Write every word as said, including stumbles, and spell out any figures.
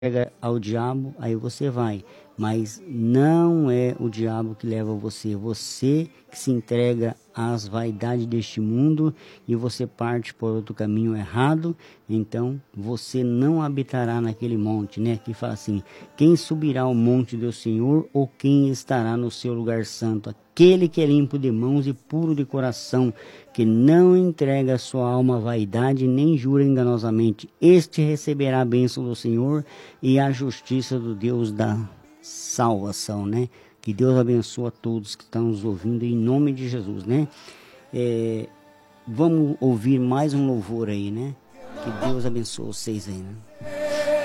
entrega ao diabo, aí você vai. Mas não é o diabo que leva você, você que se entrega às vaidades deste mundo e você parte por outro caminho errado, então você não habitará naquele monte, né? Que fala assim, quem subirá ao monte do Senhor ou quem estará no seu lugar santo? Aquele que é limpo de mãos e puro de coração, que não entrega a sua alma à vaidade, nem jura enganosamente, este receberá a bênção do Senhor e a justiça do Deus da salvação, né? Que Deus abençoe a todos que estão nos ouvindo em nome de Jesus, né? É, vamos ouvir mais um louvor aí, né? Que Deus abençoe vocês aí, né?